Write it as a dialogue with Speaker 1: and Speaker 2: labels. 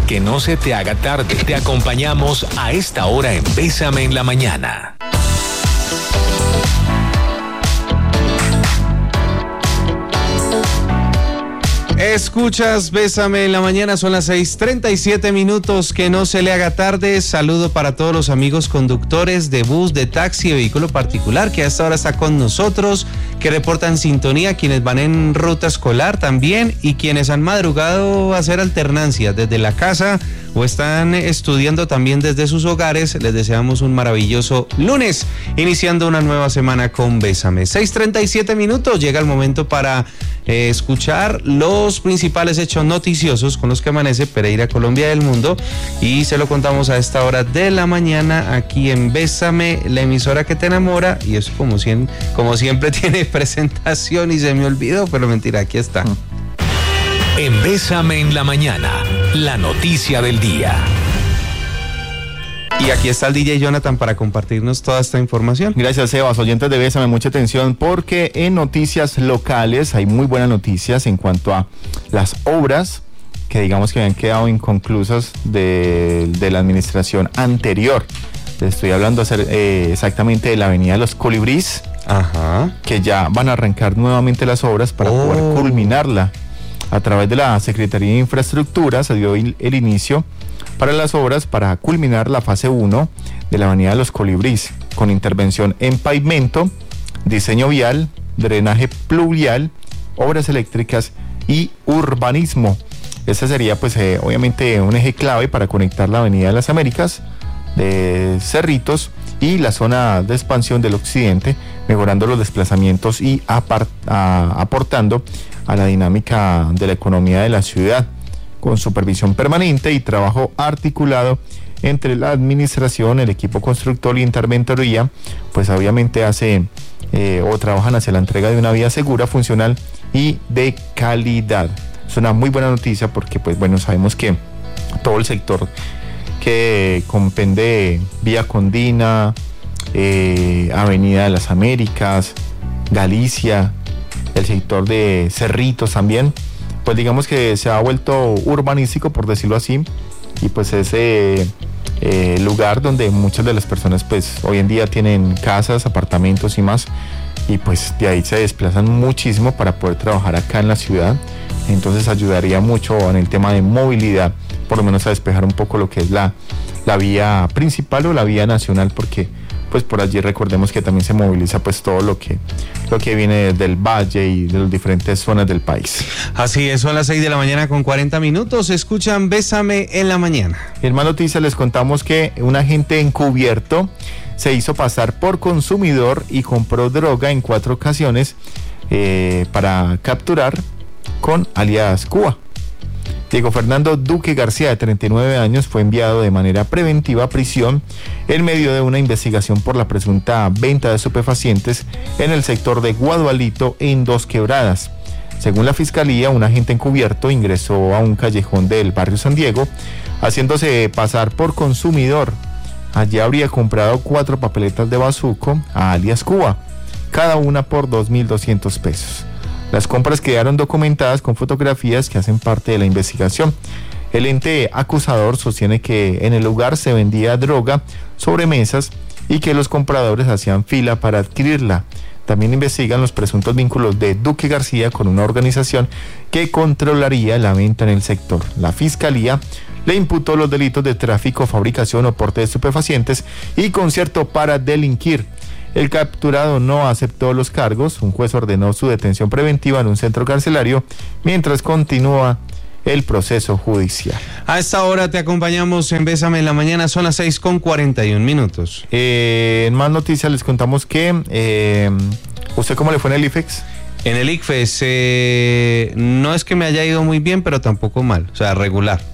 Speaker 1: que no se te haga tarde. Te acompañamos a esta hora en Bésame en la Mañana.
Speaker 2: Escuchas Bésame en la Mañana, son las 6:37 minutos, que no se le haga tarde. Saludo para todos los amigos conductores de bus, de taxi, de vehículo particular, que a esta hora está con nosotros, que reportan sintonía, quienes van en ruta escolar también, y quienes han madrugado a hacer alternancia desde la casa o están estudiando también desde sus hogares. Les deseamos un maravilloso lunes, iniciando una nueva semana con Bésame. 6:37 minutos, llega el momento para escuchar los principales hechos noticiosos con los que amanece Pereira, Colombia y el mundo, y se lo contamos a esta hora de la mañana aquí en Bésame, la emisora que te enamora. Y eso como siempre tiene presentación y se me olvidó, pero mentira, aquí está.
Speaker 1: En Bésame en la Mañana, la noticia del día.
Speaker 2: Y aquí está el DJ Jonathan para compartirnos toda esta información.
Speaker 3: Gracias, Sebas. Oyentes de Bésame, mucha atención, porque en noticias locales hay muy buenas noticias en cuanto a las obras que digamos que habían quedado inconclusas de la administración anterior. Les estoy hablando exactamente de la avenida Los Colibrís.
Speaker 2: Ajá.
Speaker 3: Que ya van a arrancar nuevamente las obras para poder culminarla. A través de la Secretaría de Infraestructura se dio el inicio para las obras para culminar la fase 1 de la avenida Los Colibrís, con intervención en pavimento, diseño vial, drenaje pluvial, obras eléctricas y urbanismo. Ese sería pues obviamente un eje clave para conectar la avenida de las Américas, de Cerritos y la zona de expansión del occidente, mejorando los desplazamientos y aportando a la dinámica de la economía de la ciudad, con supervisión permanente y trabajo articulado entre la administración, el equipo constructor y interventoría. Pues obviamente trabajan hacia la entrega de una vía segura, funcional y de calidad. Es una muy buena noticia porque pues bueno, sabemos que todo el sector que comprende Vía Condina, Avenida de las Américas, Galicia, el sector de Cerritos también, pues digamos que se ha vuelto urbanístico, por decirlo así, y pues ese lugar donde muchas de las personas pues hoy en día tienen casas, apartamentos y más, y pues de ahí se desplazan muchísimo para poder trabajar acá en la ciudad. Entonces ayudaría mucho en el tema de movilidad, por lo menos a despejar un poco lo que es la vía principal o la vía nacional, porque pues por allí recordemos que también se moviliza pues todo lo que viene del valle y de las diferentes zonas del país.
Speaker 2: Así es, son las 6:40 a.m. Escuchan Bésame en la Mañana.
Speaker 3: En más noticias les contamos que un agente encubierto se hizo pasar por consumidor y compró droga en 4 ocasiones para capturar con alias Cuba. Diego Fernando Duque García, de 39 años, fue enviado de manera preventiva a prisión en medio de una investigación por la presunta venta de estupefacientes en el sector de Guadualito, en Dos Quebradas. Según la fiscalía, un agente encubierto ingresó a un callejón del barrio San Diego, haciéndose pasar por consumidor. Allí habría comprado 4 papeletas de bazuco a alias Cuba, cada una por 2.200 pesos. Las compras quedaron documentadas con fotografías que hacen parte de la investigación. El ente acusador sostiene que en el lugar se vendía droga sobre mesas y que los compradores hacían fila para adquirirla. También investigan los presuntos vínculos de Duque García con una organización que controlaría la venta en el sector. La fiscalía le imputó los delitos de tráfico, fabricación o porte de estupefacientes y concierto para delinquir. El capturado no aceptó los cargos. Un juez ordenó su detención preventiva en un centro carcelario mientras continúa el proceso judicial.
Speaker 2: A esta hora te acompañamos en Bésame en la Mañana, son las 6:41 a.m.
Speaker 3: En más noticias les contamos que ¿usted cómo le fue en el IFEX?
Speaker 2: En el ICFES no es que me haya ido muy bien, pero tampoco mal, o sea, regular.